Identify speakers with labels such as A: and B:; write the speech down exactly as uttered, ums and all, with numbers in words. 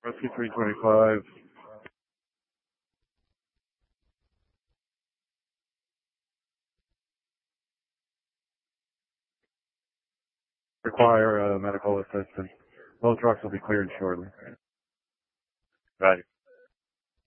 A: Rescue three twenty-five. Require uh, medical assistance. Both trucks will be cleared shortly.
B: Right.